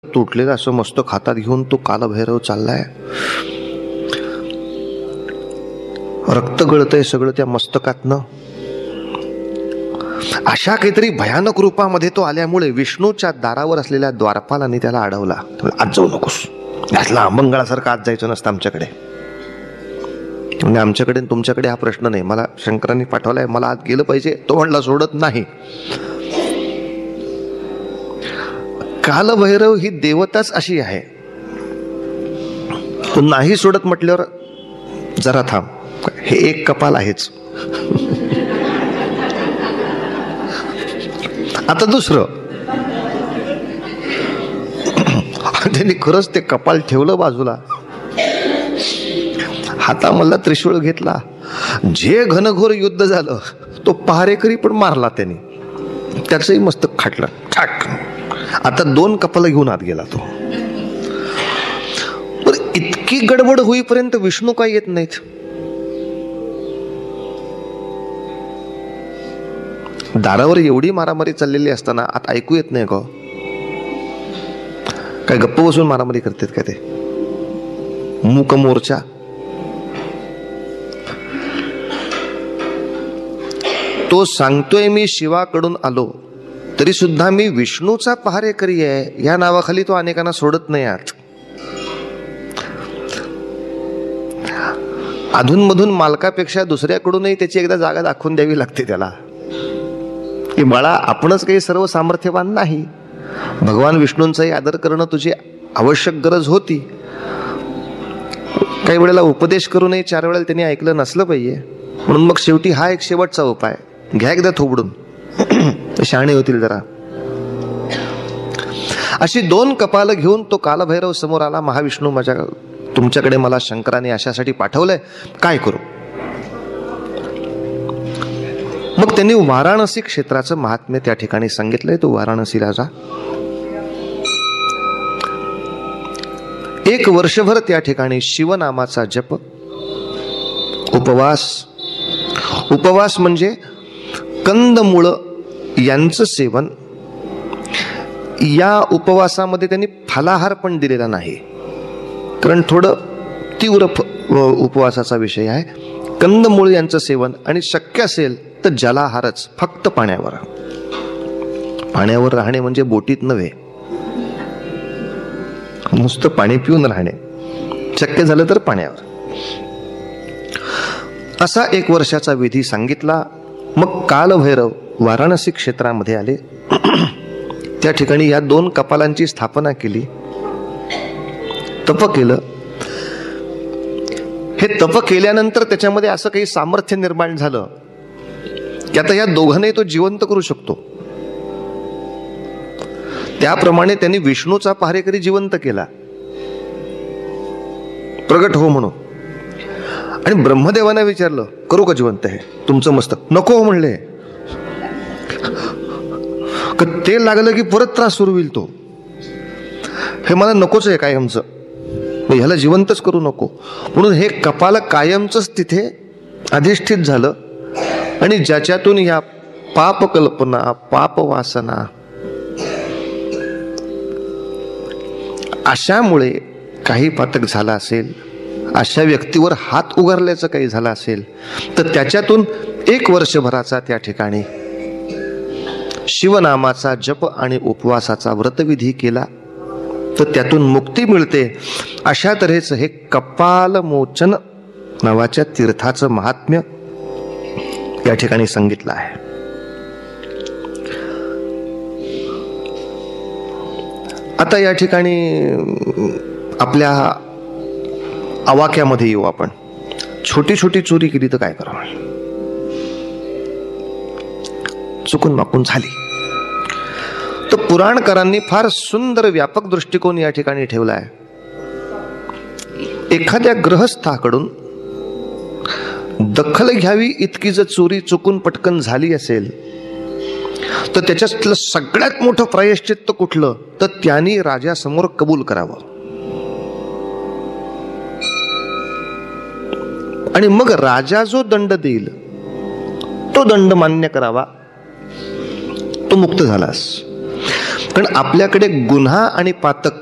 तुटलेलं असं मस्त खातात घेऊन तो कालभैरव चाललाय. रक्त गळतंय सगळं त्या मस्तकातनं. अशा काहीतरी भयानक रूपामध्ये तो आल्यामुळे विष्णूच्या दारावर असलेल्या द्वारपालांनी त्याला अडवला. आज जाऊ नकोस, घातला मंगळासारखं आज जायचं नसतं आमच्याकडे. म्हणजे आमच्याकडे तुमच्याकडे हा प्रश्न नाही, मला शंकरांनी पाठवलाय, मला आत गेलं पाहिजे. तो म्हणला सोडत नाही. कालभैरव ही देवताच अशी आहे, तो नाही सोडत म्हटल्यावर जरा थांब, हे एक कपाल आहेच, आता दुसरं. त्यांनी खरंच ते कपाल ठेवलं बाजूला, हातामधला त्रिशूळ घेतला. जे घनघोर युद्ध झालं तो पहारेकरी पण मारला त्यांनी, त्याचंही मस्त खाटलं ठाक. आता 2 कपाल घेऊन आत गेला तो. इतकी गडबड होईपर्यंत विष्णू काय येत नाहीत. दारावर एवढी मारामारी चाललेली असताना आता ऐकू येत नाही का? काय गप्प बसून मारामारी करतात का ते मूक मोर्चा? तो सांगतोय मी शिवाकडून आलो, तरी सुद्धा मी विष्णूचा पहारेकरी आहे या नावाखाली तो अनेकांना सोडत नाही. आज अधूनमधून मालकापेक्षा दुसऱ्याकडूनही त्याची एकदा जागा दाखवून द्यावी लागते त्याला, की बाळा आपणच काही सर्व सामर्थ्यवान नाही. भगवान विष्णूंचाही आदर करणं तुझी आवश्यक गरज होती. काही वेळेला उपदेश करूनही 4 वेळेला त्यांनी ऐकलं नसलं पाहिजे. म्हणून मग शेवटी हा एक शेवटचा उपाय, घ्या एकदा थोबडून, शहाणे होतील जरा. अशी 2 कपाल घेऊन तो कालभैरव समोर आला. महाविष्णू, तुमच्याकडे मला शंकराने अशासाठी पाठवलंय, काय करू? मग त्यांनी वाराणसी क्षेत्राचं महात्म्य त्या ठिकाणी सांगितलंय. तो वाराणसीला जा. 1 वर्षभर त्या ठिकाणी शिवनामाचा जप, उपवास म्हणजे कंदमुळ यांचं सेवन. या उपवासामध्ये त्यांनी फलाहार पण दिलेला नाही, कारण थोडं तीव्र उपवासाचा विषय आहे. कंदमुळ यांचं सेवन आणि शक्य असेल तर जलाहारच, फक्त पाण्यावर. पाण्यावर राहणे म्हणजे बोटीत नव्हे, नुसतं पाणी पिऊन राहणे, शक्य झालं तर पाण्यावर. असा 1 वर्षाचा विधी सांगितला. मग कालभैरव वाराणसी क्षेत्रामध्ये आले. त्या ठिकाणी या 2 कपालांची स्थापना केली, तप केलं. हे तप केल्यानंतर त्याच्यामध्ये असं काही सामर्थ्य निर्माण झालं की आता या दोघांनाही तो जिवंत करू शकतो. त्याप्रमाणे त्यांनी विष्णूचा पहारेकरी जिवंत केला, प्रगट हो म्हणून. आणि ब्रह्मदेवाने विचारलं, करू का जिवंत? हे तुमचं मस्तक. नको म्हणले, ते लागलं की परत त्रास सुरू होईल. तो हे मला नकोच आहे कायमचं, ह्याला जिवंतच करू नको. म्हणून हे कपाल कायमच तिथे अधिष्ठित झालं. आणि ज्याच्यातून या पाप कल्पना, पाप वासना, अशामुळे काही पातक झाला असेल, अशा व्यक्तीवर हात उगारल्याचं काही झालं असेल, तर त्याच्यातून 1 वर्षभराचा त्या ठिकाणी शिवनामाचा जप आणि उपवासाचा व्रतविधी केला तर त्यातून मुक्ती मिळते. अशा तऱ्हेचं हे कपालमोचन नावाच्या तीर्थाचं महात्म्य या ठिकाणी सांगितलं आहे. आता या ठिकाणी आपल्या आवाक्यामध्ये येऊ आपण. छोटी छोटी चोरी केली तर काय करावं? चुकून माकून झाली तर पुराणकारांनी फार सुंदर व्यापक दृष्टिकोन या ठिकाणी ठेवला आहे. एखाद्या ग्रहस्थाकडून दखल घ्यावी इतकी जर चोरी चुकून पटकन झाली असेल तर त्याच्यातलं सगळ्यात मोठं प्रायश्चित्त कुठलं? तर त्यांनी राजासमोर कबूल करावं आणि मग राजा जो दंड देईल तो दंड मान्य करावा. तो मुक्त झालास. कारण आपल्याकडे गुन्हा आणि पातक